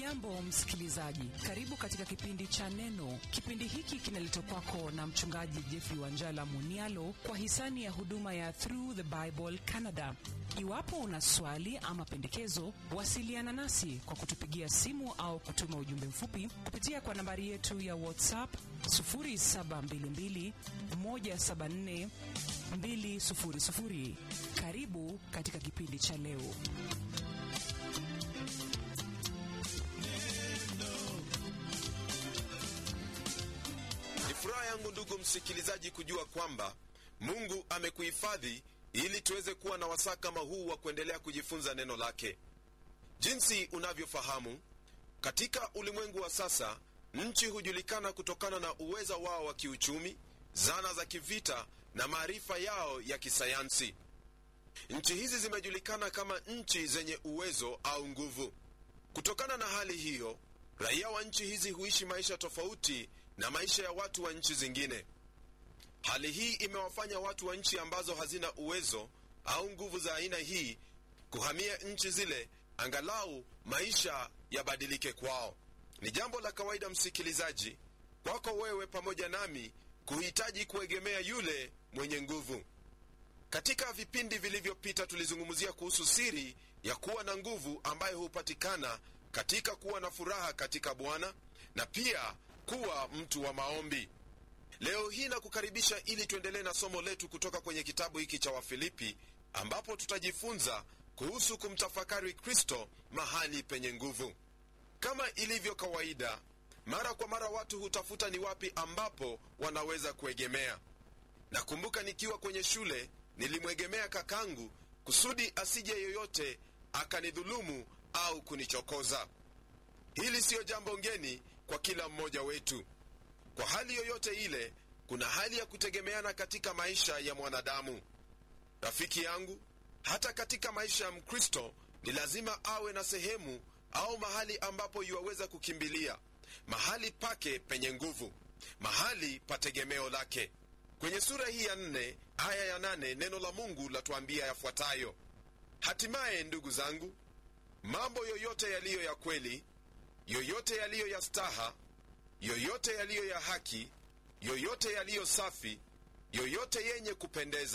Hujambo msikilizaji, karibu katika kipindi cha Neno. Kipindi hiki kinaletwa kwako na mchungaji Jeffrey Wanjala Munialo kwa hisani ya huduma ya Through the Bible Canada. Iwapo una swali ama pendekezo, wasiliana nasi kwa kutupigia simu au kutuma ujumbe mfupi kupitia kwa nambari yetu ya WhatsApp 0722 174 200. Karibu katika kipindi cha leo. Furaha yangu ndugu msikilizaji kujua kwamba Mungu amekuhifadhi ili tuweze kuwa na wasaa kama huu wa kuendelea kujifunza neno lake. Jinsi unavyofahamu, katika ulimwengu wa sasa, nchi hujulikana kutokana na uweza wao wa kiuchumi, zana za kivita na maarifa yao ya kisayansi. Nchi hizi zimejulikana kama nchi zenye uwezo au nguvu. Kutokana na hali hiyo, raia wa nchi hizi huishi maisha tofauti na maisha ya watu wa nchi zingine. Hali hii imewafanya watu wa nchi ambazo hazina uwezo au nguvu za aina hii kuhamia nchi zile, angalau maisha yabadilike kwao. Ni jambo la kawaida msikilizaji, kwako wewe pamoja nami kuhitaji kuegemea yule mwenye nguvu. Katika vipindi vilivyopita tulizungumzia kuhusu siri ya kuwa na nguvu ambayo hupatikana katika kuwa na furaha katika Bwana na pia kuwa mtu wa maombi. Leo hii nakukaribisha ili tuendelee na somo letu kutoka kwenye kitabu hiki cha Wafilipi, ambapo tutajifunza kuhusu kumtafakari Kristo mahali penye nguvu. Kama ilivyo kawaida, mara kwa mara watu hutafuta ni wapi ambapo wanaweza kuegemea. Nakumbuka nikiwa kwenye shule nilimwegemea kakangu kusudi asije yoyote akanidhulumu au kunichokoza. Hili siyo jambo ngeni kwa kila mmoja wetu. Kwa hali yoyote ile, kuna hali ya kutegemeana katika maisha ya mwanadamu. Rafiki yangu, hata katika maisha ya Mkristo ni lazima awe na sehemu au mahali ambapo yuwaweza kukimbilia, mahali pake penye nguvu, mahali pa tegemeo lake. Kwenye sura hii ya 4 aya ya 8 neno la Mungu latuambia yafuatayo: hatimaye ndugu zangu, mambo yoyote yaliyo ya kweli, yoyote yaliyo ya staha, yoyote yaliyo ya haki, yoyote yaliyo safi, yoyote yenye kupendeza,